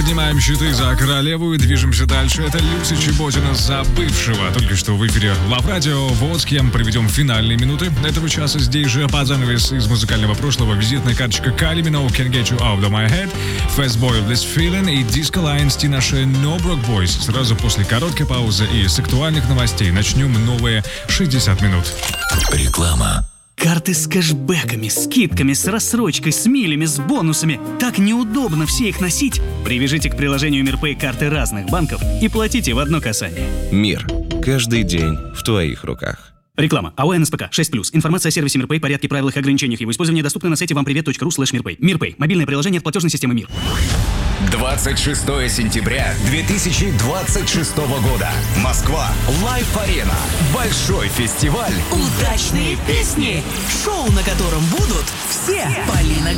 поднимаем щиты за королеву и движемся дальше. Это Люси Чеботина за бывшего. Только что в эфире Love Radio. Вот с кем проведем финальные минуты этого часа. Здесь же под занавес из музыкального прошлого визитная карточка Kylie Minogue Can't Get You Out of My Head, Fastboy This Feeling и Disco Lions Tinashe No Broke Boys. Сразу после короткой паузы и с актуальных новостей начнем новые 60 минут. Реклама. Карты с кэшбэками, скидками, с рассрочкой, с милями, с бонусами. Так неудобно все их носить. Привяжите к приложению МирПэй карты разных банков и платите в одно касание. Мир. Каждый день в твоих руках. Реклама. АО НСПК 6+. Информация о сервисе МирПэй, порядке, правилах и ограничениях его использования доступна на сайте вампривет.ру/мирпэй. МирПэй. Мобильное приложение от платежной системы МИР. 26 сентября 2026 года. Москва. Лайф-арена. Большой фестиваль. Удачные песни. Шоу, на котором будут все. Полина